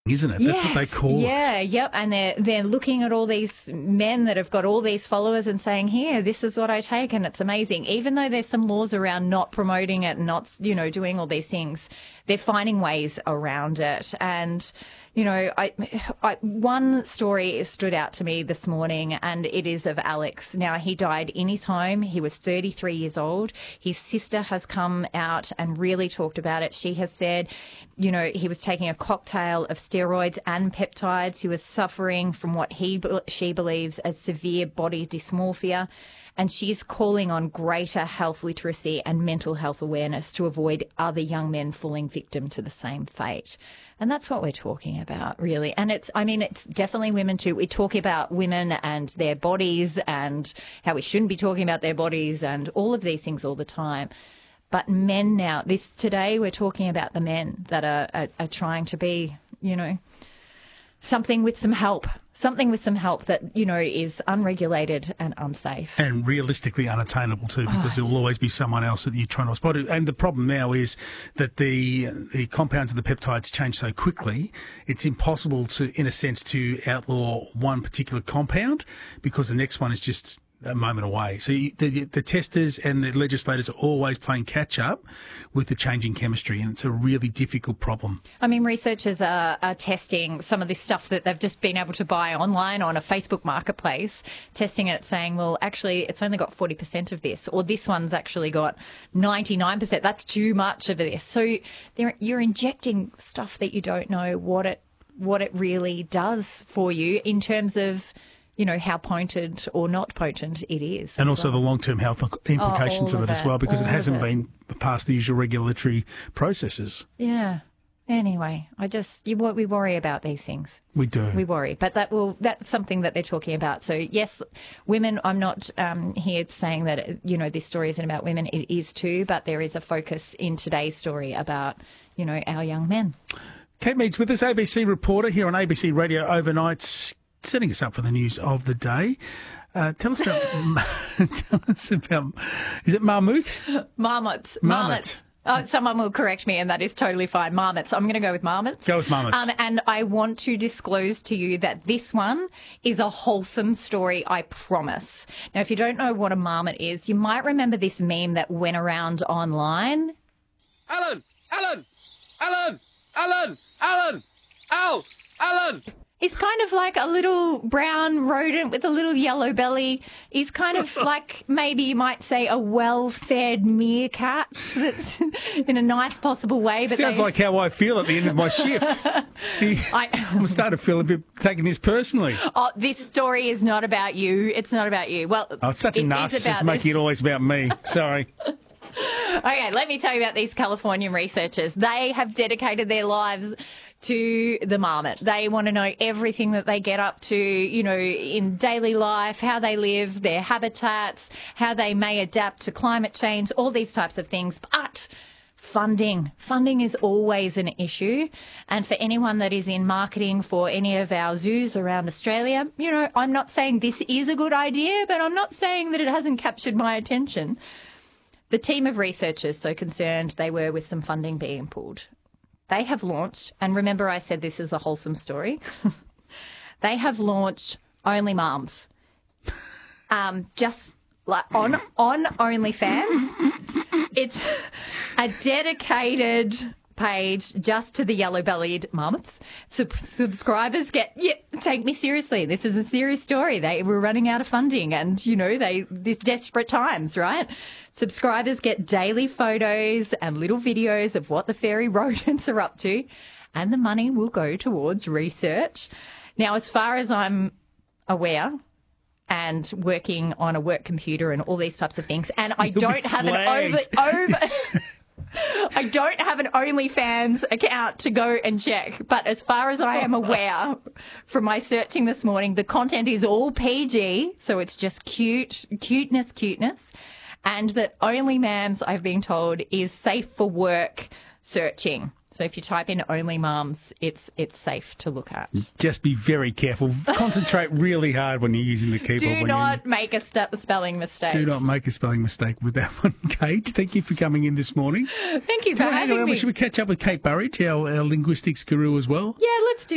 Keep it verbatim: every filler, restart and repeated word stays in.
isn't it? That's yes, what they call yeah, it. yep. And they're they're looking at all these men that have got all these followers and saying, "Here, this is what I take," and it's amazing. Even though there's some laws around not promoting it, and not you know doing all these things, they're finding ways around it. And you know, I, I one story stood out to me this morning, and it is of Alex. Now, he died in his home. He was thirty-three years old. His sister has come out and really talked about it. She has said, you know, he was taking a cocktail of steroids and peptides. He was suffering from what he she believes as severe body dysmorphia. And she's calling on greater health literacy and mental health awareness to avoid other young men falling victim to the same fate. And that's what we're talking about, really. And it's, I mean, it's definitely women too. We talk about women and their bodies and how we shouldn't be talking about their bodies and all of these things all the time. But men now, this today we're talking about the men that are, are, are trying to be, you know, something with some help, something with some help that, you know, is unregulated and unsafe. And realistically unattainable too, because Oh, there will always be someone else that you're trying to spot. And the problem now is that the the compounds of the peptides change so quickly, it's impossible to, in a sense, to outlaw one particular compound because the next one is just a moment away. So you, the, the testers and the legislators are always playing catch up with the changing chemistry, and it's a really difficult problem. I mean, researchers are, are testing some of this stuff that they've just been able to buy online on a Facebook marketplace, testing it, saying, well, actually, it's only got forty percent of this, or this one's actually got ninety-nine percent. That's too much of this. So you're injecting stuff that you don't know what it what it really does for you in terms of, you know, how potent or not potent it is. And also well. the long-term health implications Oh, of it, of as well, it, because it all of hasn't it. been past the usual regulatory processes. Yeah. Anyway, I just, you, we worry about these things. We do. We worry. But that will, that's something that they're talking about. So, yes, women, I'm not um, here saying that, you know, this story isn't about women. It is too, but there is a focus in today's story about, you know, our young men. Kate Mead's with us, A B C reporter here on A B C Radio Overnight, setting us up for the news of the day. Uh, tell us about, tell us about, is it marmot? Marmots. Marmots. Marmots. Oh, someone will correct me, and that is totally fine. Marmots. I'm going to go with marmots. Go with marmots. Um, and I want to disclose to you that this one is a wholesome story, I promise. Now, if you don't know what a marmot is, you might remember this meme that went around online. Alan! Alan! Alan! Alan! Alan! Al! Alan! He's kind of like a little brown rodent with a little yellow belly. He's kind of like, maybe you might say, a well-fed meerkat that's in a nice possible way. But Sounds they... like how I feel at the end of my shift. I... I'm starting to feel a bit taking this personally. Oh, this story is not about you. It's not about you. Well, Oh, such a it is narcissist, about making it always about me. Sorry. Okay, let me tell you about these Californian researchers. They have dedicated their lives to the marmot. They want to know everything that they get up to, you know, in daily life, how they live, their habitats, how they may adapt to climate change, all these types of things. But funding. Funding is always an issue. And for anyone that is in marketing for any of our zoos around Australia, you know, I'm not saying this is a good idea, but I'm not saying that it hasn't captured my attention. The team of researchers, so concerned they were with some funding being pulled, they have launched, and remember I said this is a wholesome story, they have launched Only Moms. Um, just like on, on OnlyFans. It's a dedicated page just to the yellow-bellied marmots. Sub- subscribers get, yeah, take me seriously. This is a serious story. They were running out of funding and, you know, they these desperate times, right? Subscribers get daily photos and little videos of what the fairy rodents are up to, and the money will go towards research. Now, as far as I'm aware, and working on a work computer and all these types of things, and I You'll don't be have an flagged. over... over I don't have an OnlyFans account to go and check, but as far as I am aware from my searching this morning, the content is all P G, so it's just cute, cuteness, cuteness, and that Only Mams, I've been told, is safe for work searching. So if you type in Only Mums, it's it's safe to look at. Just be very careful. Concentrate really hard when you're using the keyboard. Do when not you're... make a st- spelling mistake. Do not make a spelling mistake with that one, Kate. Thank you for coming in this morning. Thank you for Hang having on, me. should we catch up with Kate Burridge, our, our linguistics guru as well? Yeah, let's do